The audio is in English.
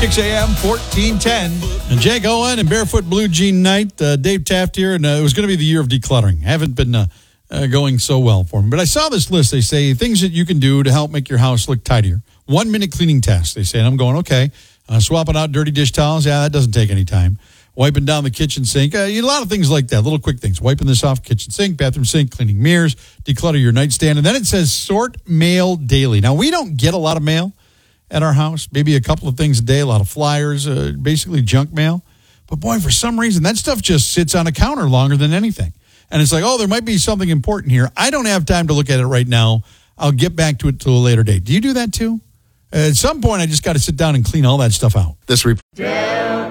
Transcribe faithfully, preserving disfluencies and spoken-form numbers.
six a.m., fourteen ten. And Jake Owen and Barefoot Blue Jean Knight, uh, Dave Taft here, and uh, it was going to be the year of decluttering. Haven't been uh, uh, going so well for me. But I saw this list. They say things that you can do to help make your house look tidier. One-minute cleaning task, they say. And I'm going, okay. Uh, swapping out dirty dish towels, yeah, that doesn't take any time. Wiping down the kitchen sink. Uh, a lot of things like that, little quick things. Wiping this off kitchen sink, bathroom sink, cleaning mirrors, declutter your nightstand. And then it says sort mail daily. Now, we don't get a lot of mail at our house, maybe a couple of things a day, a lot of flyers, uh, basically junk mail. But boy, for some reason, that stuff just sits on a counter longer than anything. And it's like, oh, there might be something important here. I don't have time to look at it right now. I'll get back to it till a later date. Do you do that too? Uh, at some point, I just got to sit down and clean all that stuff out. This report.